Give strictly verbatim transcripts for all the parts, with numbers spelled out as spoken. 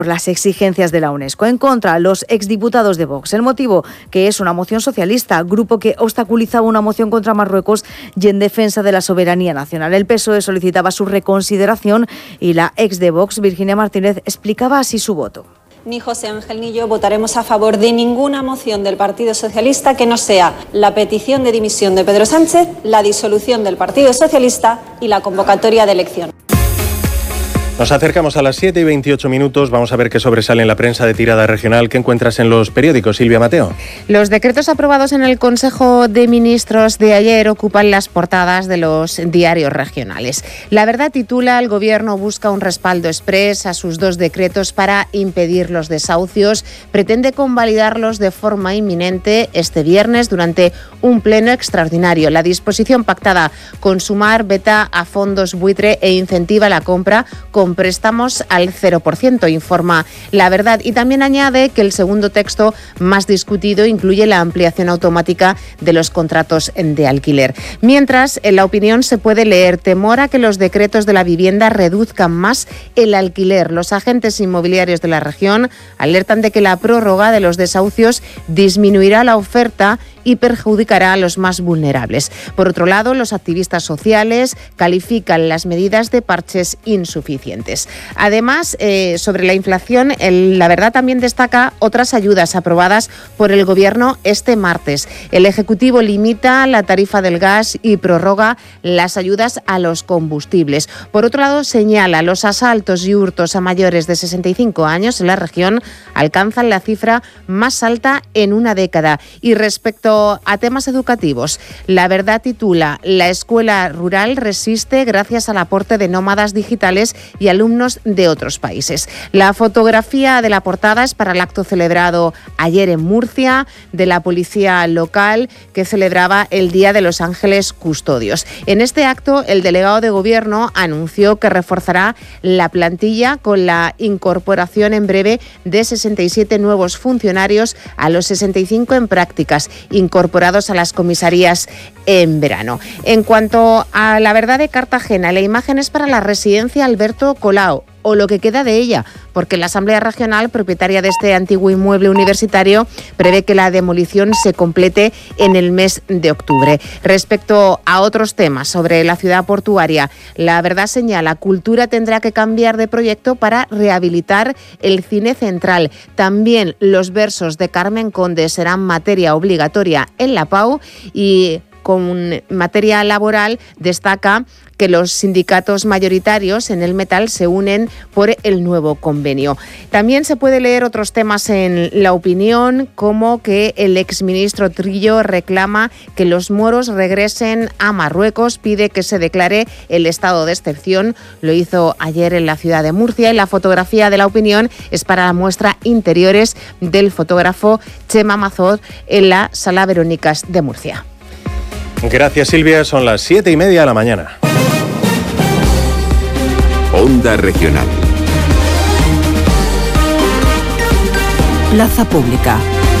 las exigencias de la UNESCO. En contra, los exdiputados de Vox. El motivo, que es una moción socialista, grupo que obstaculizaba una moción contra Marruecos y en defensa de la soberanía nacional. El P S O E solicitaba su reconsideración y la ex de Vox, Virginia Martínez, explicaba así su voto. Ni José Ángel ni yo votaremos a favor de ninguna moción del Partido Socialista que no sea la petición de dimisión de Pedro Sánchez, la disolución del Partido Socialista y la convocatoria de elección. Nos acercamos a las siete y veintiocho minutos. Vamos a ver qué sobresale en la prensa de tirada regional. ¿Qué encuentras en los periódicos, Silvia Mateo? Los decretos aprobados en el Consejo de Ministros de ayer ocupan las portadas de los diarios regionales. La Verdad titula: el Gobierno busca un respaldo exprés a sus dos decretos para impedir los desahucios. Pretende convalidarlos de forma inminente este viernes durante un pleno extraordinario. La disposición pactada con Sumar veta a fondos buitre e incentiva la compra con préstamos al cero por ciento, informa La Verdad. Y también añade que el segundo texto más discutido incluye la ampliación automática de los contratos de alquiler. Mientras, en La Opinión se puede leer: temor a que los decretos de la vivienda reduzcan más el alquiler. Los agentes inmobiliarios de la región alertan de que la prórroga de los desahucios disminuirá la oferta y perjudicará a los más vulnerables. Por otro lado, los activistas sociales califican las medidas de parches insuficientes. Además, eh, sobre la inflación, el, La Verdad también destaca otras ayudas aprobadas por el Gobierno este martes. El Ejecutivo limita la tarifa del gas y prorroga las ayudas a los combustibles. Por otro lado, señala: los asaltos y hurtos a mayores de sesenta y cinco años en la región alcanzan la cifra más alta en una década. Y respecto a temas educativos, La Verdad titula: la escuela rural resiste gracias al aporte de nómadas digitales y alumnos de otros países. La fotografía de la portada es para el acto celebrado ayer en Murcia de la policía local, que celebraba el Día de los Ángeles Custodios. En este acto, el delegado de Gobierno anunció que reforzará la plantilla con la incorporación en breve de sesenta y siete nuevos funcionarios a los sesenta y cinco en prácticas, incorporados a las comisarías en verano. En cuanto a La Verdad de Cartagena, la imagen es para la residencia Alberto Colau, o lo que queda de ella, porque la Asamblea Regional, propietaria de este antiguo inmueble universitario, prevé que la demolición se complete en el mes de octubre. Respecto a otros temas sobre la ciudad portuaria, La Verdad señala: Cultura tendrá que cambiar de proyecto para rehabilitar el cine central. También los versos de Carmen Conde serán materia obligatoria en la P A U, y con materia laboral destaca que los sindicatos mayoritarios en el metal se unen por el nuevo convenio. También se puede leer otros temas en La Opinión, como que el exministro Trillo reclama que los moros regresen a Marruecos, pide que se declare el estado de excepción. Lo hizo ayer en la ciudad de Murcia, y la fotografía de La Opinión es para la muestra Interiores del fotógrafo Chema Mazot en la Sala Verónicas de Murcia. Gracias, Silvia. Son las siete y media de la mañana. Onda Regional. Plaza Pública.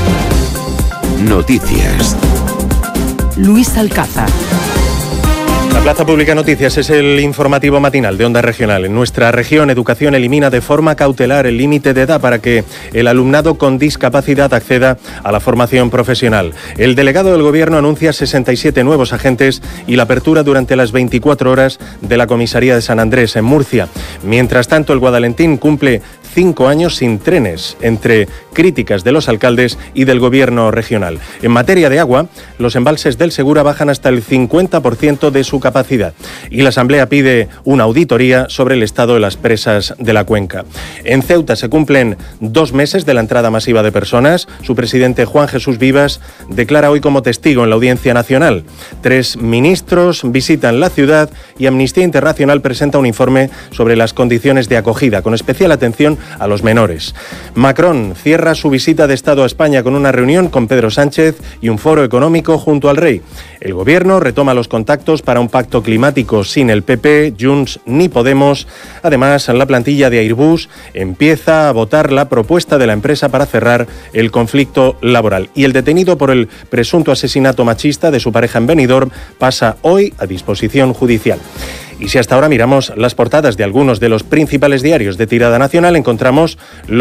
Noticias. Luis Alcázar. La Plaza Pública Noticias es el informativo matinal de Onda Regional. En nuestra región, Educación elimina de forma cautelar el límite de edad para que el alumnado con discapacidad acceda a la formación profesional. El delegado del Gobierno anuncia sesenta y siete nuevos agentes y la apertura durante las veinticuatro horas de la comisaría de San Andrés, en Murcia. Mientras tanto, el Guadalentín cumple cinco años sin trenes, entre críticas de los alcaldes y del Gobierno regional. En materia de agua, los embalses del Segura bajan hasta el cincuenta por ciento de su capacidad, y la Asamblea pide una auditoría sobre el estado de las presas de la cuenca. En Ceuta se cumplen dos meses de la entrada masiva de personas. Su presidente, Juan Jesús Vivas, declara hoy como testigo en la Audiencia Nacional. Tres ministros visitan la ciudad y Amnistía Internacional presenta un informe sobre las condiciones de acogida, con especial atención a los menores. Macron cierra cierra su visita de Estado a España con una reunión con Pedro Sánchez y un foro económico junto al rey. El Gobierno retoma los contactos para un pacto climático sin el P P, Junts ni Podemos. Además, la plantilla de Airbus empieza a votar la propuesta de la empresa para cerrar el conflicto laboral. Y el detenido por el presunto asesinato machista de su pareja en Benidorm pasa hoy a disposición judicial. Y si hasta ahora miramos las portadas de algunos de los principales diarios de tirada nacional, encontramos